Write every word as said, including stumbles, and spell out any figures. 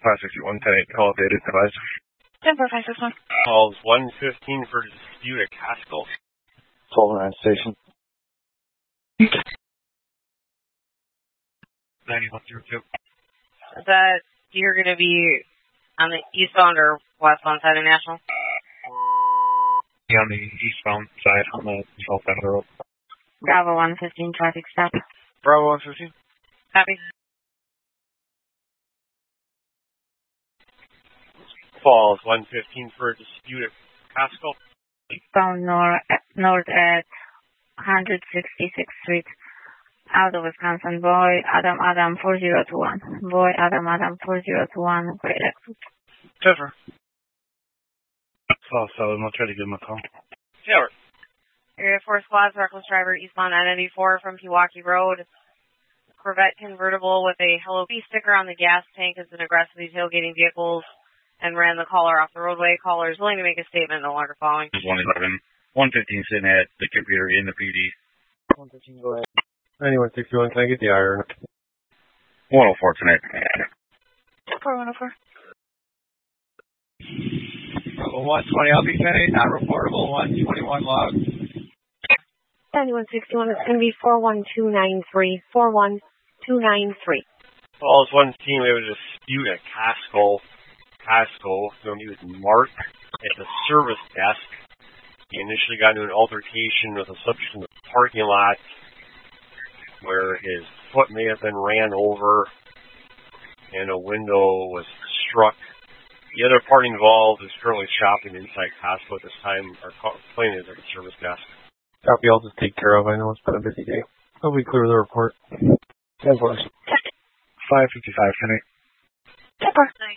five sixty-one, ten eight, call updated, advised. ten four five six one. Calls one fifteen for dispute at Casco. twelve nine station. ninety-one zero two. Is that you're going to be on the eastbound or westbound side of National? Yeah, on the eastbound side, on the south side of the road. Bravo one fifteen, traffic stop. Bravo one fifteen. Copy. Falls one fifteen for dispute at Casco. Eastbound north, north at one sixty-sixth Street. Out of Wisconsin, boy, Adam, Adam, four zero two one. Boy, Adam, Adam, four zero two one. Great exit. Trevor. So, so I'll try to give him a call. Trevor. Area four squads, reckless driver, eastbound I ninety-four from Pewaukee Road. Corvette convertible with a Hello Kitty sticker on the gas tank has been aggressively tailgating vehicles and ran the caller off the roadway. Caller is willing to make a statement, no longer following. one eleven, one fifteen sitting at the computer in the P D. one fifteen, go ahead. ninety-one sixty-one, can I get the iron? one oh four tonight. four one oh four. one twenty, I'll be finished, not reportable, one twenty-one log. ninety-one sixty-one, it's going to be four one two nine three. four one two nine three. Falls one fifteen, we have a dispute at Casco. Casco, so he was Mark at the service desk. He initially got into an altercation with a subject in the parking lot where his foot may have been ran over and a window was struck. The other party involved is currently shopping inside Casco at this time. Our plane is at the service desk. Copy, I'll just take care of. I know it's been a busy day. I'll be clear of the report. ten four. five fifty-five, ten eight. ten four.